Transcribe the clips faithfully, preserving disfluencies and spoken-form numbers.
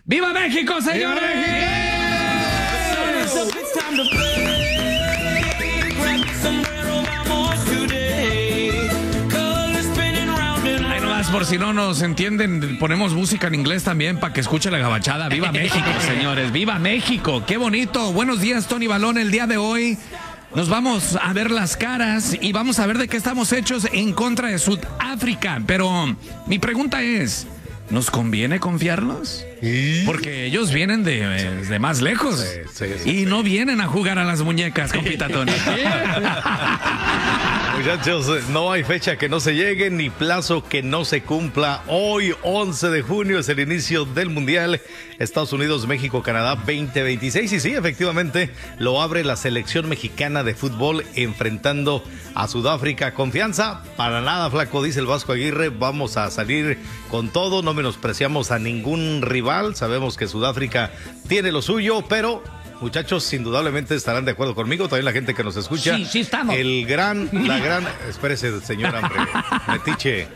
¡Viva México, señores! Ahí nomás, por si no nos entienden, ponemos música en inglés también para que escuche la gabachada. ¡Viva México, señores! ¡Viva México! ¡Qué bonito! Buenos días, Tony Balón. El día de hoy nos vamos a ver las caras y vamos a ver de qué estamos hechos en contra de Sudáfrica. Pero mi pregunta es, ¿nos conviene confiarnos? Porque ellos vienen de, de más lejos. Sí, sí, sí, y sí. no vienen a jugar a las muñecas, compita Tony. Muchachos, no hay fecha que no se llegue ni plazo que no se cumpla. Hoy, once de junio, es el inicio del Mundial Estados Unidos, México, Canadá veinte veintiséis. Y sí, efectivamente, lo abre la selección mexicana de fútbol enfrentando a Sudáfrica. Confianza, para nada, flaco, dice el Vasco Aguirre. Vamos a salir con todo, no menospreciamos a ningún rival. Sabemos que Sudáfrica tiene lo suyo, pero muchachos, indudablemente estarán de acuerdo conmigo, también la gente que nos escucha. Sí, sí estamos. El gran, la gran, espérese, señora, hombre, metiche.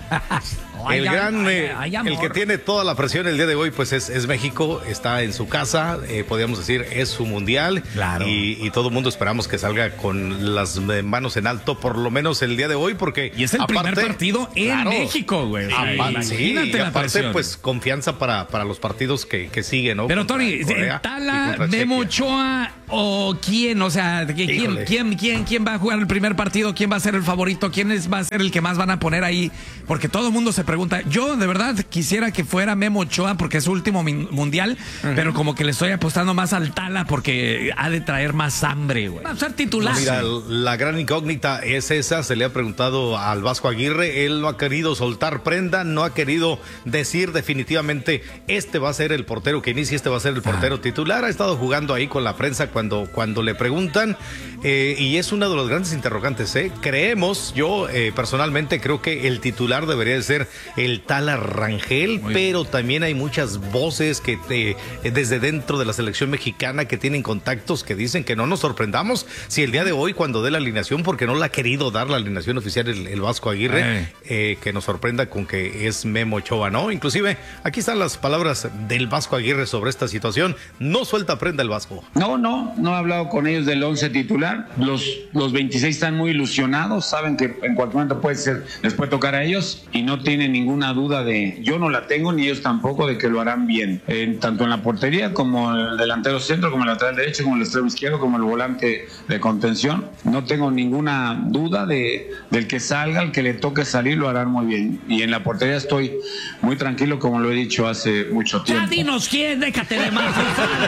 El gran, eh, el que tiene toda la presión el día de hoy, pues es, es México, está en su casa, eh, podríamos decir, es su mundial. Claro. Y, y todo el mundo esperamos que salga con las manos en alto, por lo menos el día de hoy, porque. Y es el aparte, primer partido en claro, México, güey. Aparte, sí, y aparte, pues confianza para, para los partidos que, que siguen, ¿no? Pero Tony, ¿Tala, Memo Ochoa o quién? O sea, ¿quién, quién, quién, quién va a jugar el primer partido? ¿Quién va a ser el favorito? ¿Quién es, va a ser el que más van a poner ahí? Porque todo el mundo se pregunta. Yo de verdad quisiera que fuera Memo Ochoa porque es su último mundial, uh-huh. pero como que le estoy apostando más al Tala porque ha de traer más hambre, güey. Va a ser titular. No, mira, la gran incógnita es esa. Se le ha preguntado al Vasco Aguirre. Él no ha querido soltar prenda, no ha querido decir definitivamente este va a ser el portero que inicie, este va a ser el portero ah. titular. Ha estado jugando ahí con la prensa cuando, cuando le preguntan eh, y es uno de los grandes interrogantes. ¿eh? Creemos, yo eh, personalmente creo que el titular debería de ser el Tala Rangel, Muy pero bien. también hay muchas voces que te, desde dentro de la selección mexicana que tienen contactos que dicen que no nos sorprendamos si el día de hoy cuando dé la alineación, porque no la ha querido dar la alineación oficial el, el Vasco Aguirre, eh. Eh, que nos sorprenda con que es Memo Ochoa, ¿no? Inclusive aquí están las palabras del Vasco Aguirre sobre esta situación. No suelta prenda el Vasco. No, no, no he hablado con ellos del once titular. Los, los veintiséis están muy ilusionados, saben que en cualquier momento puede ser, les puede tocar a ellos y no tienen ninguna duda de, yo no la tengo ni ellos tampoco, de que lo harán bien, eh, tanto en la portería como el delantero centro, como el lateral derecho, como el extremo izquierdo, como el volante de contención. No tengo ninguna duda de del que salga, el que le toque salir lo harán muy bien, y en la portería estoy muy tranquilo, como lo he dicho hace mucho tiempo. Ya dinos quién, déjate de más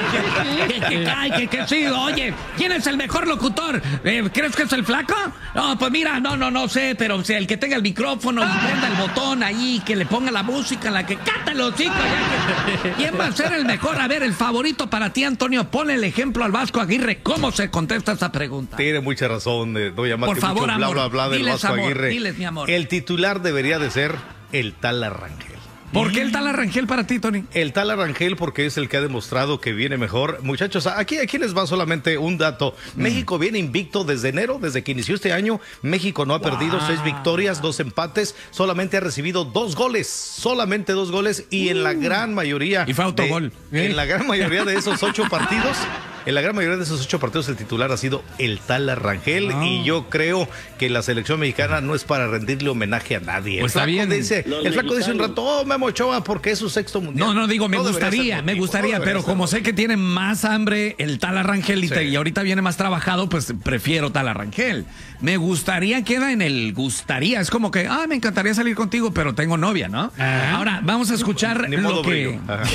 que, que, que, que, que, que sí, oye, ¿quién es el mejor locutor? Eh, ¿crees que es el Flaco? No, pues mira, no, no, no sé, pero o sea, el que tenga el micrófono y prenda el botón ahí, que le ponga la música, la que canta los chicos. Ya que... ¿Quién va a ser el mejor? A ver, el favorito para ti, Antonio. Ponle el ejemplo al Vasco Aguirre. ¿Cómo se contesta esta pregunta? Tiene mucha razón, eh, doy a más Por que favor, mucho amor, bla, bla, bla del diles, Vasco amor, Aguirre. Diles, mi amor. El titular debería de ser el Tala Rangel. ¿Por qué el Tala Rangel para ti, Tony? El Tala Rangel porque es el que ha demostrado que viene mejor. Muchachos, aquí, aquí les va solamente un dato. Mm. México viene invicto desde enero, desde que inició este año. México no ha wow. perdido, seis victorias, dos empates. Solamente ha recibido dos goles, solamente dos goles. Y uh. en la gran mayoría... Y fue autogol. De, ¿Eh? En la gran mayoría de esos ocho partidos... En la gran mayoría de esos ocho partidos el titular ha sido el Tala Rangel oh. y yo creo que la selección mexicana no es para rendirle homenaje a nadie. Pues está bien. Dice, el Flaco dice un rato, oh, Memo Ochoa, porque es su sexto mundial. No, no, digo, me no gustaría, me gustaría, no pero como sé que tiene más hambre el Tala Rangel y, sí. y ahorita viene más trabajado, pues prefiero Tala Rangel. Me gustaría, queda en el gustaría, es como que, ah, me encantaría salir contigo, pero tengo novia, ¿no? Ajá. Ahora, vamos a escuchar Ni lo modo que...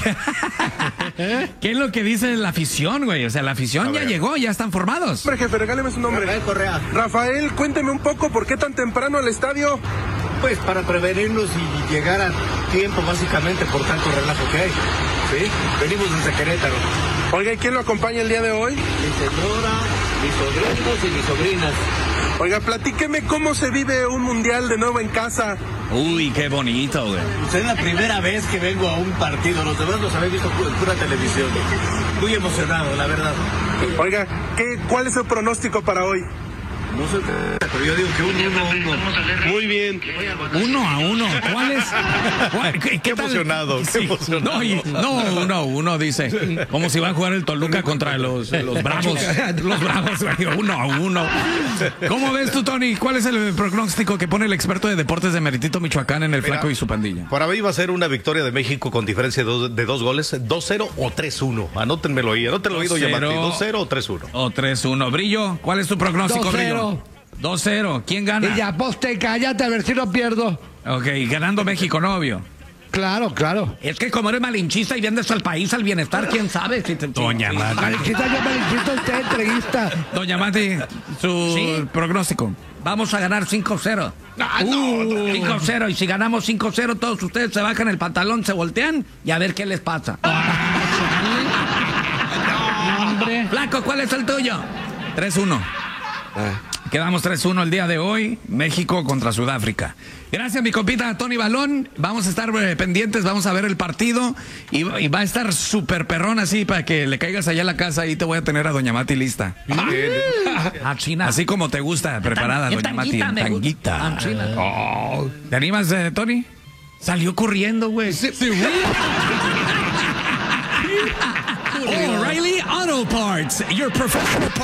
¿Qué es lo que dice la afición, güey? O sea, la afición ya llegó, ya están formados. Hombre, jefe, regáleme su nombre. Rafael Correa. Rafael, cuénteme un poco, ¿por qué tan temprano al estadio? Pues para prevenirnos y llegar a tiempo, básicamente, por tanto relajo que hay. ¿Sí? Venimos desde Querétaro. Oiga, ¿y quién lo acompaña el día de hoy? Mi señora, mis sobrinos y mis sobrinas. Oiga, platíqueme cómo se vive un mundial de nuevo en casa. Uy, qué bonito, güey. Pues es la primera vez que vengo a un partido. Los demás los habéis visto en pura televisión. Muy emocionado, la verdad. Oiga, ¿qué, ¿cuál es el pronóstico para hoy? No sé, pero yo digo que un uno a uno. Muy bien. Uno a uno. ¿Cuál es? ¿Cuál- ¿Qué, Qué tal? emocionado, qué Sí. emocionado. No, y- no, uno a uno, dice. Como si va a jugar el Toluca contra los, los Bravos. Los Bravos, güey, uno a uno. ¿Cómo ves tú, Tony? ¿Cuál es el pronóstico que pone el experto de deportes de Meritito Michoacán en el Mira, Flaco y su pandilla? Para mí va a ser una victoria de México con diferencia de dos, de dos goles, dos cero o tres uno. Anótenmelo ahí, anótenlo oído, Yamati. dos cero o tres uno. O tres uno. Brillo, ¿cuál es tu pronóstico, dos cero. Brillo? dos cero. ¿Quién gana? Y ya, poste, cállate a ver si no pierdo. Ok, ganando México, novio. Claro, claro. Es que como eres malinchista y vienes al país, al bienestar, ¿quién sabe? Si te... Doña Mati. Malinchista, yo malinchista usted, entrevista. Doña Mati, su ¿Sí? pronóstico. Vamos a ganar cinco cero. Uh, cinco cero. Y si ganamos cinco cero, todos ustedes se bajan el pantalón, se voltean y a ver qué les pasa. Hombre. Flaco, ¿cuál es el tuyo? tres uno. Quedamos tres uno el día de hoy. México contra Sudáfrica. Gracias, mi compita Tony Balón. Vamos a estar eh, pendientes, vamos a ver el partido. Y, y va a estar súper perrón así para que le caigas allá a la casa. Ahí te voy a tener a Doña Mati lista. A China. Así como te gusta, preparada, En Doña Mati, tanguita en me gusta. tanguita. A China. Oh. ¿Te animas, eh, Tony? Salió corriendo, güey. O'Reilly Auto Parts, your professional